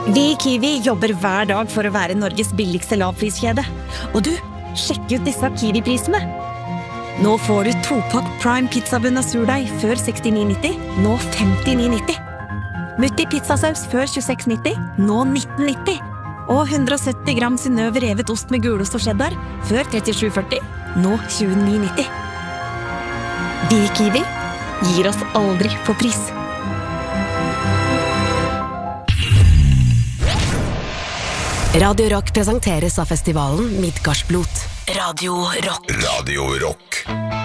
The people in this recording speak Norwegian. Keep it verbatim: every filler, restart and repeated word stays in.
Vi I Kiwi jobber hver dag for å være Norges billigste lavpriskjede. Og du, sjekk ut disse Kiwi-prisene. Nå får du to-pakk Prime pizzabunn av surdeig før sekstini nitti, nå femtini nitti. Mutti pizzasaus før tjueseks nitti, nå nitten nitti. Og hundre og sytti gram Synnøve revet ost med gulost og cheddar før trettisju førti, nå tjueni nitti. Vi I Kiwi gir oss aldri på pris. Radio Rock presenteres av festivalen Midgardsblot. Radio Rock. Radio Rock.